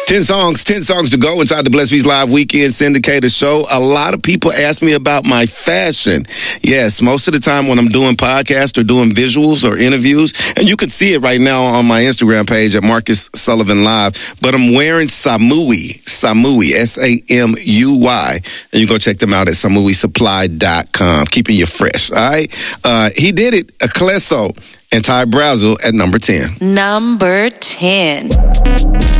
10 songs to go inside the Blessed Beats Live Weekend Syndicated Show. A lot of people ask me about my fashion. Yes, most of the time when I'm doing podcasts or doing visuals or interviews, and you can see it right now on my Instagram page at Marcus Sullivan Live, but I'm wearing Samui, Samui, S-A-M-U-Y, and you can go check them out at SamuiSupply.com. Keeping you fresh, all right? He did it, Akleso and Ty Brazel at number 10. Number 10.